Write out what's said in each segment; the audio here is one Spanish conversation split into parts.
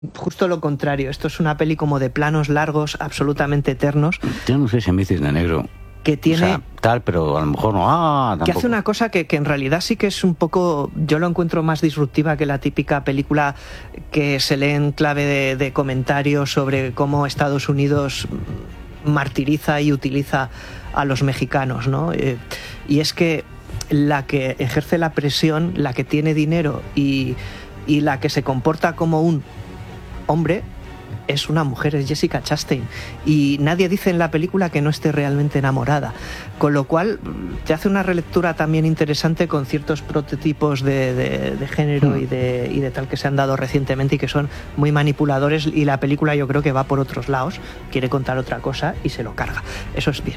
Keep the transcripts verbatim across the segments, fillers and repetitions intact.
Justo lo contrario, esto es una peli como de planos largos, absolutamente eternos. Yo no sé si me Cisne Negro... que tiene... O sea, tal, pero a lo mejor no... Ah, tampoco. Que hace una cosa que, que en realidad sí que es un poco... Yo lo encuentro más disruptiva que la típica película que se lee en clave de, de comentarios sobre cómo Estados Unidos martiriza y utiliza a los mexicanos, ¿no? Eh, y es que la que ejerce la presión, la que tiene dinero y, y la que se comporta como un hombre... es una mujer, es Jessica Chastain, y nadie dice en la película que no esté realmente enamorada, con lo cual te hace una relectura también interesante con ciertos prototipos de, de, de género y de, y de tal que se han dado recientemente y que son muy manipuladores, y la película yo creo que va por otros lados, quiere contar otra cosa y se lo carga, eso es bien.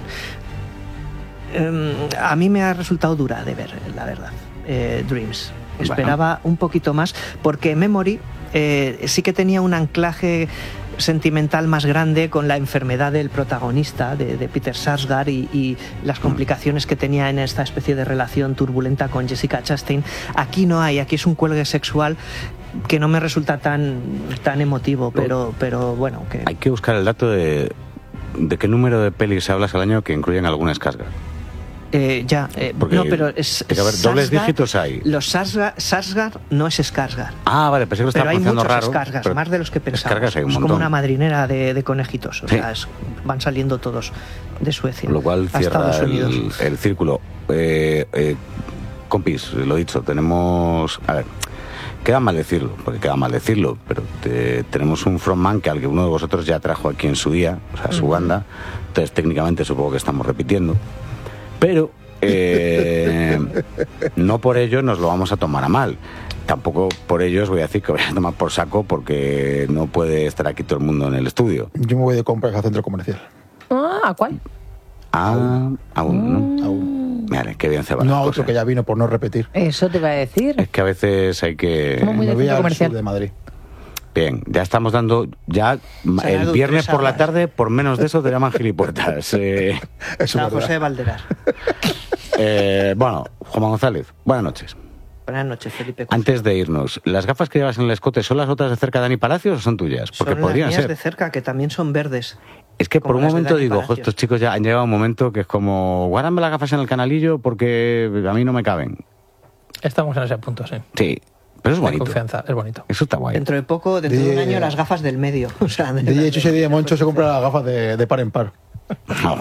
Eh, a mí me ha resultado dura de ver, la verdad, eh, Dreams. Esperaba bueno. un poquito más, porque Memory eh, sí que tenía un anclaje sentimental más grande con la enfermedad del protagonista, de, de Peter Sarsgaard, y, y las complicaciones que tenía en esta especie de relación turbulenta con Jessica Chastain. Aquí no hay, aquí es un cuelgue sexual que no me resulta tan, tan emotivo, pero, pero bueno. Que... Hay que buscar el dato de, de qué número de pelis hablas al año que incluyen alguna Skarsgård. Eh, ya, eh, no, pero es, es a ver, dobles dígitos hay. Los Sarsgaard no es Skarsgård. Ah, vale, pensé que lo estaba pronunciando raro. Pero hay muchos Skarsgård, más de los que pensamos. Hay un es montón. Como una madrinera de, de conejitos, o sí. sea, es, van saliendo todos de Suecia. Lo cual a cierra Estados Unidos. El, el círculo. Eh, eh, compis, lo dicho, tenemos... A ver, queda mal decirlo, porque queda mal decirlo, pero te, tenemos un frontman que alguno de vosotros ya trajo aquí en su día, o sea, su uh-huh. banda, entonces técnicamente supongo que estamos repitiendo, pero... Eh, no por ello nos lo vamos a tomar a mal. Tampoco por ello os voy a decir que voy a tomar por saco, porque no puede estar aquí todo el mundo en el estudio. Yo me voy de compras al centro comercial. Ah, ¿a cuál? Ah, aún, aún ¿no? Aún. Mira, qué bien se va. No a otro que ya vino por no repetir. Eso te iba a decir. Es que a veces hay que... Somos muy me de voy centro al comercial. sur de Madrid. Bien, ya estamos dando, ya Se el viernes por la tarde, por menos de eso te llaman gilipuertas. Eh, San José Valderar. Eh, bueno, Juan González, buenas noches. Buenas noches, Felipe. Antes de irnos, ¿las gafas que llevas en el escote son las otras de cerca de Dani Palacios o son tuyas? Porque son podrían las mías ser. de cerca, que también son verdes. Es que por un momento digo, ojo, estos chicos ya han llegado a un momento que es como, guárdame las gafas en el canalillo porque a mí no me caben. Estamos en ese punto, sí. Sí. Pero es bonito. De confianza, es bonito. Eso está guay. Dentro de poco, dentro de, de un año, las gafas del medio. O sea, de de hecho, ese día Moncho se compra las gafas de, de par en par. No.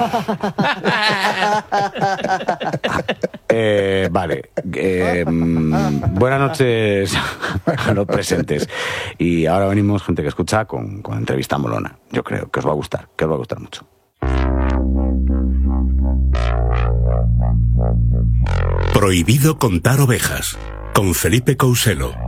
eh, vale. Eh, mm, buenas noches a los presentes. Y ahora venimos, gente que escucha, con, con entrevista molona. Yo creo que os va a gustar, que os va a gustar mucho. Prohibido contar ovejas, con Felipe Couselo.